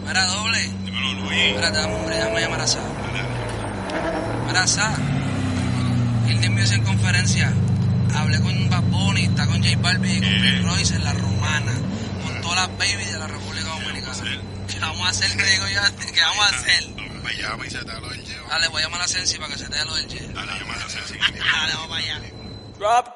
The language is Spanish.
Mira, doble. Dímelo, Luis. Espérate, hombre, déjame llamar a Sa. Mira, Sa. Hilden Music en conferencia. Hablé con Bad Bunny, está con J Balvin y con Rick Royce en La Romana. Con todas las babies de la República Dominicana. ¿Qué vamos a hacer? ¿Qué digo yo? ¿Qué vamos a hacer? Me llama y se te da lo del Geo. Dale, voy a llamar a Sensi para que se te dé lo del J. Dale, llama a Sensi. Dale, vamos para allá. Drop